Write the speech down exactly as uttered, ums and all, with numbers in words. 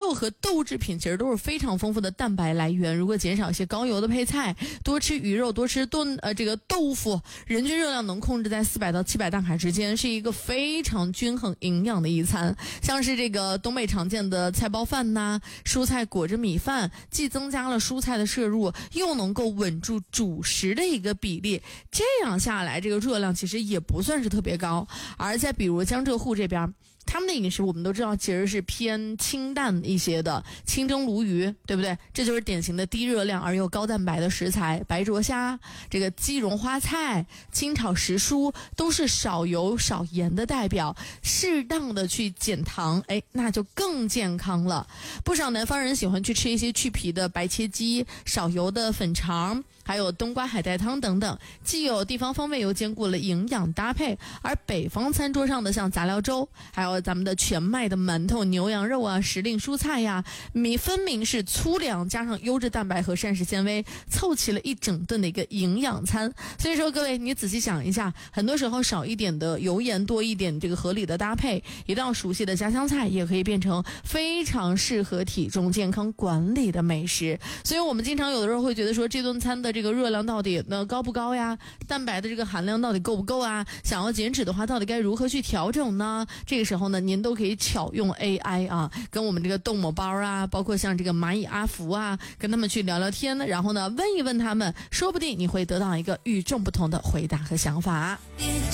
肉和豆制品其实都是非常丰富的蛋白来源。如果减少一些高油的配菜，多吃鱼肉，多吃炖呃这个豆腐，人均热量能控制在四百到七百大卡之间，是一个非常均衡营养的一餐。像是这个东北常见的菜包饭呐，蔬菜裹着米饭，既增加了蔬菜的摄入，又能够稳住主食的一个比例，这样下来这个热量其实也不算是特别高。而在比如江浙沪这边，他们的饮食我们都知道其实是偏清淡一些的，清蒸鲈鱼，对不对？这就是典型的低热量而又高蛋白的食材。白灼虾，这个鸡蓉花菜，清炒时蔬，都是少油少盐的代表。适当的去减糖，哎，那就更健康了。不少南方人喜欢去吃一些去皮的白切鸡，少油的粉肠，还有冬瓜海带汤等等，既有地方风味又兼顾了营养搭配。而北方餐桌上的像杂粮粥，还有咱们的全麦的馒头、牛羊肉啊、时令蔬菜呀，米分明是粗粮加上优质蛋白和膳食纤维，凑齐了一整顿的一个营养餐。所以说各位，你仔细想一下，很多时候少一点的油盐，多一点这个合理的搭配，一道熟悉的家乡菜也可以变成非常适合体重健康管理的美食。所以我们经常有的时候会觉得说，这顿餐的这个热量到底呢高不高呀？蛋白的这个含量到底够不够啊？想要减脂的话，到底该如何去调整呢？这个时候呢，您都可以巧用 A I 啊，跟我们这个豆某包啊，包括像这个蚂蚁阿福啊，跟他们去聊聊天，然后呢问一问他们，说不定你会得到一个与众不同的回答和想法。